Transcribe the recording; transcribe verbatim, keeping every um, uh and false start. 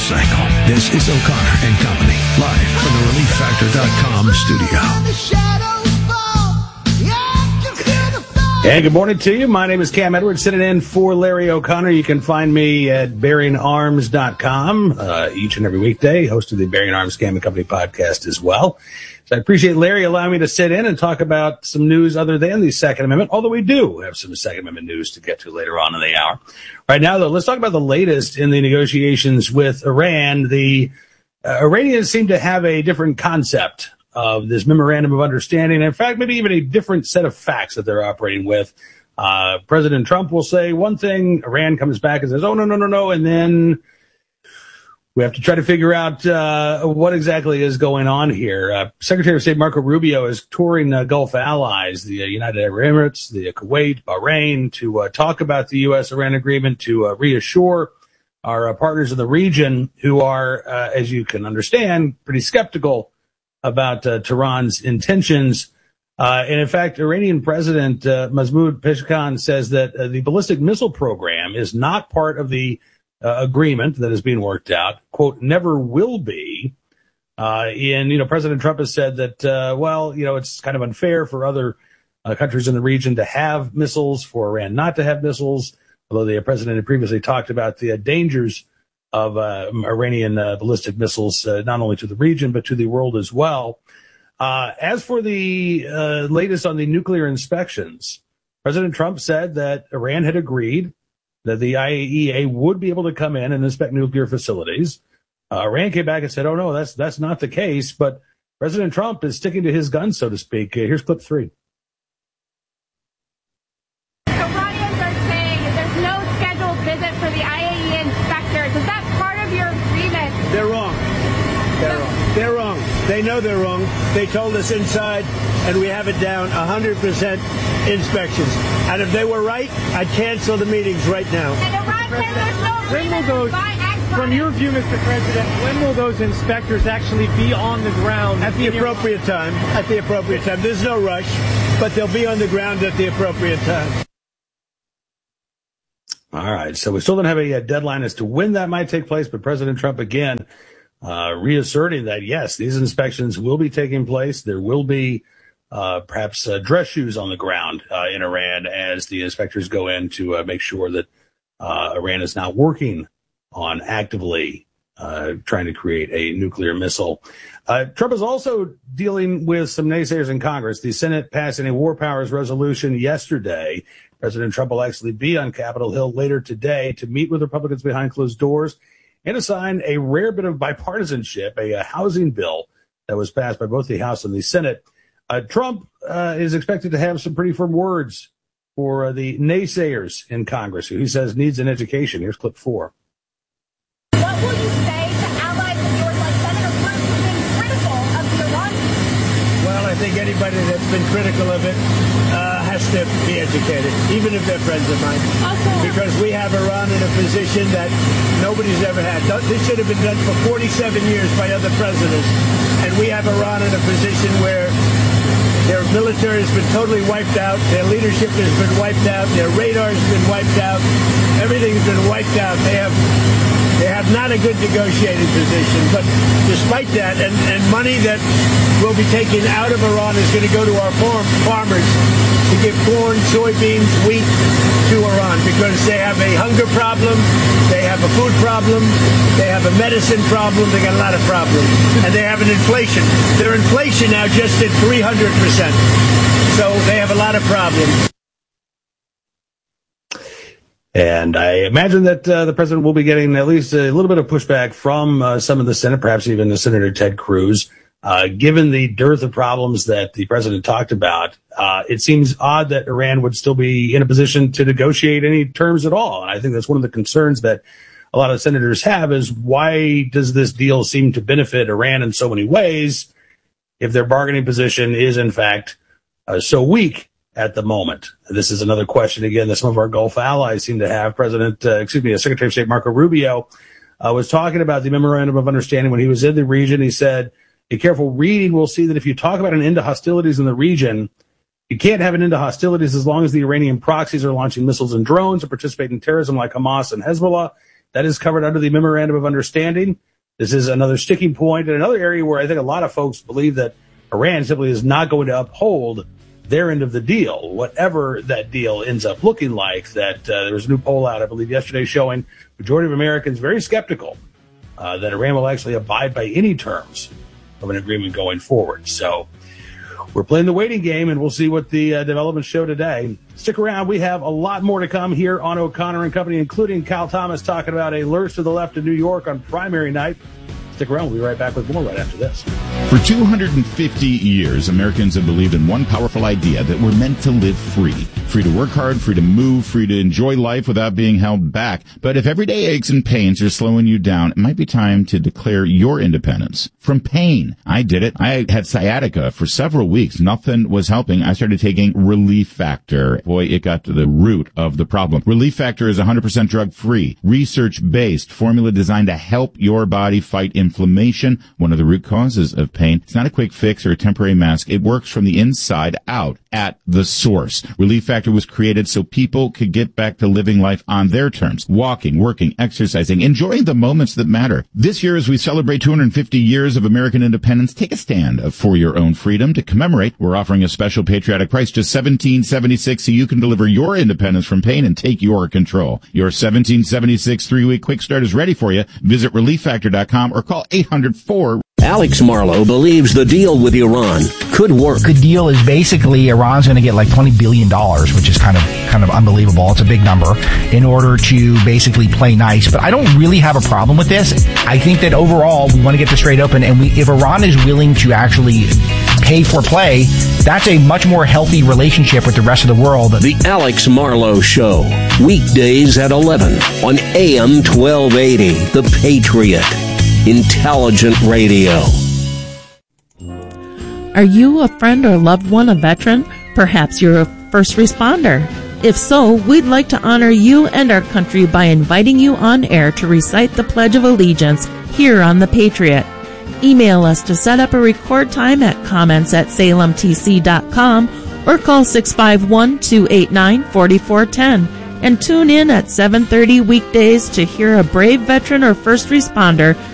cycle. This is O'Connor and Company, live from the relief factor dot com studio. And good morning to you. My name is Cam Edwards, sitting in for Larry O'Connor. You can find me at bearing arms dot com uh, each and every weekday, host of the Bearing Arms Cam and Company podcast as well. So I appreciate Larry allowing me to sit in and talk about some news other than the Second Amendment, although we do have some Second Amendment news to get to later on in the hour. Right now, though, let's talk about the latest in the negotiations with Iran. The uh, Iranians seem to have a different concept of this memorandum of understanding. In fact, maybe even a different set of facts that they're operating with. Uh, President Trump will say one thing, Iran comes back and says, oh, no, no, no, no. And then we have to try to figure out uh, what exactly is going on here. Uh, Secretary of State Marco Rubio is touring uh, Gulf allies, the uh, United Arab Emirates, the uh, Kuwait, Bahrain, to uh, talk about the U S Iran agreement, to uh, reassure our uh, partners in the region who are, uh, as you can understand, pretty skeptical about uh, Tehran's intentions. Uh, and in fact, Iranian President uh, Mahmoud Pezeshkian says that uh, the ballistic missile program is not part of the uh, agreement that is being worked out, quote, never will be. Uh, and, you know, President Trump has said that, uh, well, you know, it's kind of unfair for other uh, countries in the region to have missiles, for Iran not to have missiles, although the president had previously talked about the uh, dangers of uh, Iranian uh, ballistic missiles, uh, not only to the region, but to the world as well. Uh, as for the uh, latest on the nuclear inspections, President Trump said that Iran had agreed that the I A E A would be able to come in and inspect nuclear facilities. Uh, Iran came back and said, oh, no, that's that's not the case. But President Trump is sticking to his guns, so to speak. Uh, here's clip three. Iranians are saying there's no scheduled visit for the I A E A inspectors. Is that part of your agreement? They're wrong. They're wrong. They're wrong. They know they're wrong. They told us inside, and we have it down, one hundred percent inspections. And if they were right, I'd cancel the meetings right now. And Iran says there's no When will agreement those, to buy Exxon. from your view, Mister President, when will those inspectors actually be on the ground? At the appropriate time. At the appropriate time. There's no rush, but they'll be on the ground at the appropriate time. All right. So we still don't have a, a deadline as to when that might take place, but President Trump again uh, reasserting that, yes, these inspections will be taking place. There will be uh, perhaps uh, dress shoes on the ground uh, in Iran as the inspectors go in to uh, make sure that uh, Iran is not working on actively uh, trying to create a nuclear missile. Uh, Trump is also dealing with some naysayers in Congress. The Senate passing a war powers resolution yesterday. President Trump will actually be on Capitol Hill later today to meet with Republicans behind closed doors and to sign a rare bit of bipartisanship, a, a housing bill that was passed by both the House and the Senate. Uh, Trump uh, is expected to have some pretty firm words for uh, the naysayers in Congress, who he says needs an education. Here's clip four. What will you say to allies of yours like Senator Cruz who've been critical of the Iran? Well, I think anybody that's been critical of it uh, has to be educated, even if they're friends of mine. Also, Because we have Iran in a position that nobody's ever had. This should have been done for forty-seven years by other presidents. And we have Iran in a position where their military has been totally wiped out. Their leadership has been wiped out. Their radar has been wiped out. Everything's been wiped out. They have they have not a good negotiating position. But despite that, and, and money that will be taken out of Iran is going to go to our farm, farmers to give corn, soybeans, wheat to Iran because they have a hunger problem, they have a food problem, they have a medicine problem, they got a lot of problems. And they have an inflation. Their inflation now just at three hundred percent. So they have a lot of problems. And I imagine that uh, the president will be getting at least a little bit of pushback from uh, some of the Senate, perhaps even the Senator Ted Cruz. Uh, given the dearth of problems that the president talked about, uh, it seems odd that Iran would still be in a position to negotiate any terms at all. And I think that's one of the concerns that a lot of senators have is why does this deal seem to benefit Iran in so many ways if their bargaining position is, in fact, uh, so weak at the moment? This is another question, again, that some of our Gulf allies seem to have. President, uh, excuse me, Secretary of State Marco Rubio uh, was talking about the memorandum of understanding when he was in the region. He said, a careful reading will see that if you talk about an end to hostilities in the region, you can't have an end to hostilities as long as the Iranian proxies are launching missiles and drones or participate in terrorism like Hamas and Hezbollah. That is covered under the Memorandum of Understanding. This is another sticking point and another area where I think a lot of folks believe that Iran simply is not going to uphold their end of the deal, whatever that deal ends up looking like. That uh, there was a new poll out, I believe, yesterday showing majority of Americans very skeptical uh, that Iran will actually abide by any terms of an agreement going forward. So we're playing the waiting game, and we'll see what the uh, developments show today. Stick around. We have a lot more to come here on O'Connor and Company, including Cal Thomas talking about a lurch to the left in New York on primary night. Stick around. We'll be right back with more right after this. For two hundred fifty years, Americans have believed in one powerful idea, that we're meant to live free. Free to work hard, free to move, free to enjoy life without being held back. But if everyday aches and pains are slowing you down, it might be time to declare your independence from pain. I did it. I had sciatica for several weeks. Nothing was helping. I started taking Relief Factor. Boy, it got to the root of the problem. Relief Factor is one hundred percent drug-free, research-based formula designed to help your body fight inflammation, one of the root causes of pain. It's not a quick fix or a temporary mask. It works from the inside out at the source. Relief Factor was created so people could get back to living life on their terms, walking, working, exercising, enjoying the moments that matter. This year, as we celebrate two hundred fifty years of American independence, take a stand for your own freedom. To commemorate, we're offering a special patriotic price, just seventeen seventy-six, so you can deliver your independence from pain and take your control. Your seventeen seventy-six three-week quick start is ready for you. Visit relief factor dot com or call eight hundred four. Alex Marlow believes the deal with Iran could work. The deal is basically Iran's going to get like twenty billion dollars, which is kind of kind of unbelievable. It's a big number, in order to basically play nice. But I don't really have a problem with this. I think that overall we want to get this straight open, and we, if Iran is willing to actually pay for play, that's a much more healthy relationship with the rest of the world. The Alex Marlow Show, weekdays at eleven on A M twelve eighty, The Patriot. Intelligent radio. Are you a friend or loved one a veteran? Perhaps you're a first responder. If so, we'd like to honor you and our country by inviting you on air to recite the Pledge of Allegiance here on The Patriot. Email us to set up a record time at comments at salem t c dot com or call six five one, two eight nine, four four one zero. And tune in at seven thirty weekdays to hear a brave veteran or first responder